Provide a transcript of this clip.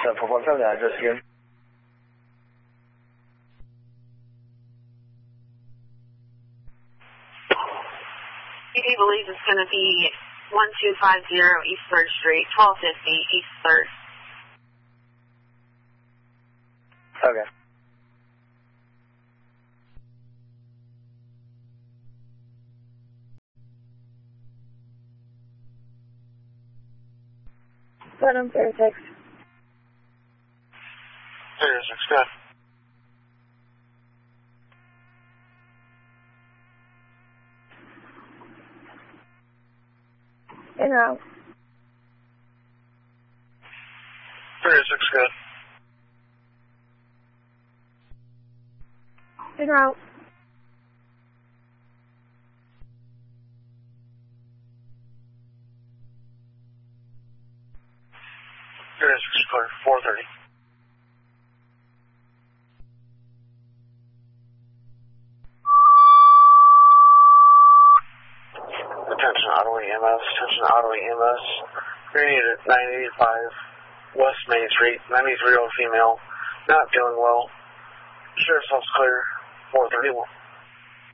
perform the address again. PD believes it's going to be 1250 East 3rd Street, 1250 East 3rd. Okay. Phantom 36. 36, good. En route. 36, good. En route. 36, clear, 430. Attention Ottawa EMS, attention Ottawa EMS. You're needed at 985 West Main Street, 93-year-old female, not feeling well. Sheriff's House clear, 431.